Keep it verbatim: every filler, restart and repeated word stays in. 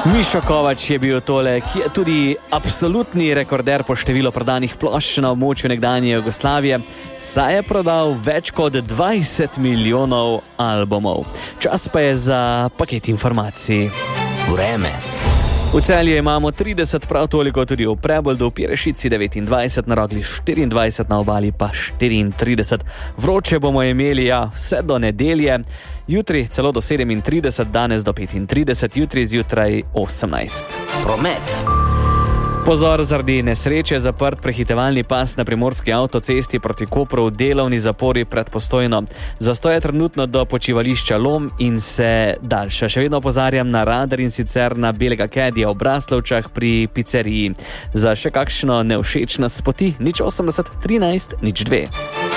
Mišo Kovač je bil tole, ki je tudi absolutni rekorder po številu prodanih plošč na območju nekdanje Jugoslavije, saj je prodal več kot dvajset milijonov albumov. Čas pa je za paket informacij. Vreme. V Celju imamo trideset, prav toliko tudi v Preboldu, v Pirešici devetindvajset, na Rogli štiriindvajset, na Obali pa štiriintrideset. Vroče bomo imeli ja, vse do nedelje, jutri celo do sedemintrideset, danes do petintrideset, jutri zjutraj osemnajst. Promet. Pozor, zaradi nesreče zaprt prehitevalni pas na primorski avtocesti proti Kopru v delovni zapori pred Postojno. Zastoj je trenutno do počivališča Lom in se daljša. Še vedno opozarjam na radar in sicer na Belega Kedija v Braslovčah pri pizzeriji. Za še kakšno nevšečnost poti nič osemdeset trinajst nič dve.